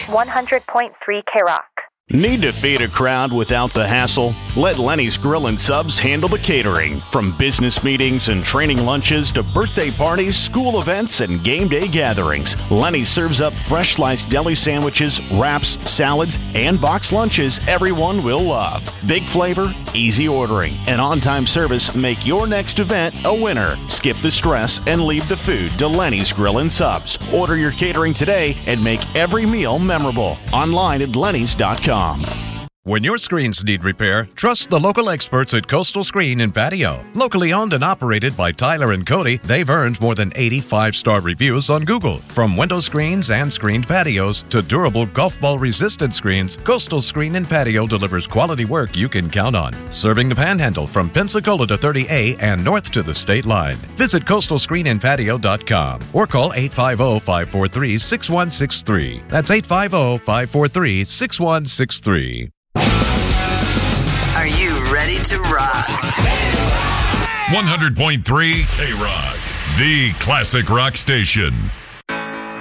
100.3 K-Rock. Need to feed a crowd without the hassle? Let Lenny's Grill and Subs handle the catering. From business meetings and training lunches to birthday parties, school events, and game day gatherings, Lenny serves up fresh sliced deli sandwiches, wraps, salads, and box lunches everyone will love. Big flavor, easy ordering, and on-time service make your next event a winner. Skip the stress and leave the food to Lenny's Grill and Subs. Order your catering today and make every meal memorable. Online at lennys.com. When your screens need repair, trust the local experts at Coastal Screen and Patio. Locally owned and operated by Tyler and Cody, they've earned more than 85-star reviews on Google. From window screens and screened patios to durable golf ball resistant screens, Coastal Screen and Patio delivers quality work you can count on. Serving the Panhandle from Pensacola to 30A and north to the state line. Visit coastalscreenandpatio.com or call 850-543-6163. That's 850-543-6163. Are you ready to rock? 100.3 K-Rock, the classic rock station.